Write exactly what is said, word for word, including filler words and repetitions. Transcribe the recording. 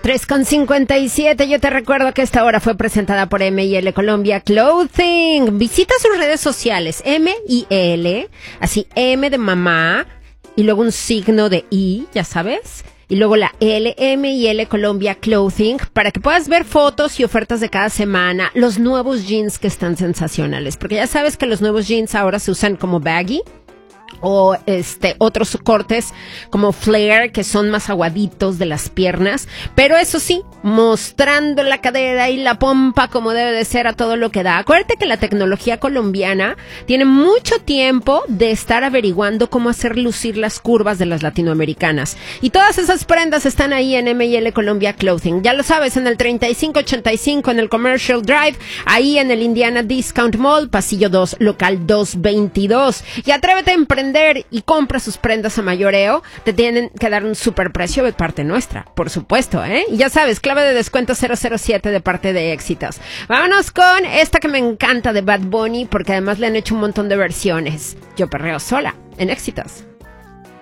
tres con cincuenta y siete. Yo te recuerdo que esta hora fue presentada por M y L Colombia Clothing. Visita sus redes sociales, M y L, así M de mamá, y luego un signo de I, ya sabes, y luego la L, M y L Colombia Clothing, para que puedas ver fotos y ofertas de cada semana, los nuevos jeans que están sensacionales, porque ya sabes que los nuevos jeans ahora se usan como baggy, o este otros cortes como flare, que son más aguaditos de las piernas, pero eso sí, mostrando la cadera y la pompa como debe de ser a todo lo que da. Acuérdate que la tecnología colombiana tiene mucho tiempo de estar averiguando cómo hacer lucir las curvas de las latinoamericanas, y todas esas prendas están ahí en M y L Colombia Clothing. Ya lo sabes, en el treinta y cinco ochenta y cinco en el Commercial Drive, ahí en el Indiana Discount Mall, pasillo dos, local doscientos veintidós. Y atrévete a emprender y compra sus prendas a mayoreo. Te tienen que dar un super precio de parte nuestra, por supuesto, ¿eh? Y ya sabes, clave de descuento cero cero siete de parte de Éxitos. Vámonos con esta que me encanta de Bad Bunny, porque además le han hecho un montón de versiones. Yo perreo sola en Éxitos.